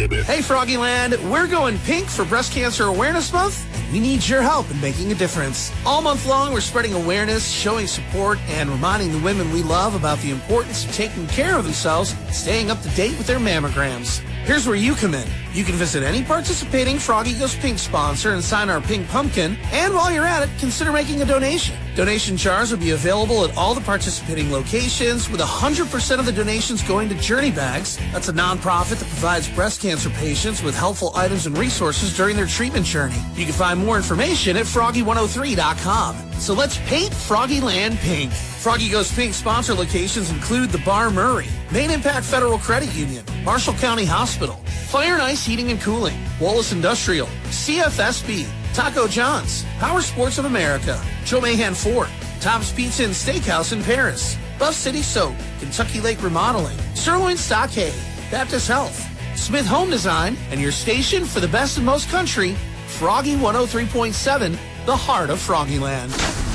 Hey, Froggyland, we're going pink for Breast Cancer Awareness Month, and we need your help in making a difference. All month long, we're spreading awareness, showing support, and reminding the women we love about the importance of taking care of themselves and staying up to date with their mammograms. Here's where you come in. You can visit any participating Froggy Goes Pink sponsor and sign our pink pumpkin. And while you're at it, consider making a donation. Donation jars will be available at all the participating locations, with 100% of the donations going to Journey Bags. That's a nonprofit that provides breast cancer patients with helpful items and resources during their treatment journey. You can find more information at froggy103.com. So let's paint Froggyland pink. Froggy Goes Pink sponsor locations include the Bar Murray, Main Impact Federal Credit Union, Marshall County Hospital, Fire and Ice Heating and Cooling, Wallace Industrial, CFSB, Taco John's, Power Sports of America, Joe Mahan Ford, Tom's Pizza and Steakhouse in Paris, Buff City Soap, Kentucky Lake Remodeling, Sirloin Stockade, Baptist Health, Smith Home Design, and your station for the best and most country, Froggy 103.7, the heart of Froggyland.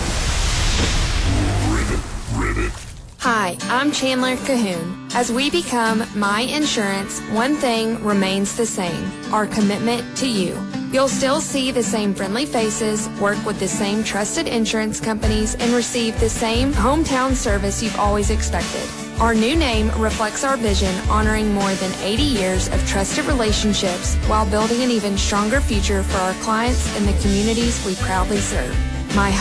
Hi, I'm Chandler Cahoon. As we become My Insurance, one thing remains the same, our commitment to you. You'll still see the same friendly faces, work with the same trusted insurance companies, and receive the same hometown service you've always expected. Our new name reflects our vision, honoring more than 80 years of trusted relationships while building an even stronger future for our clients and the communities we proudly serve. My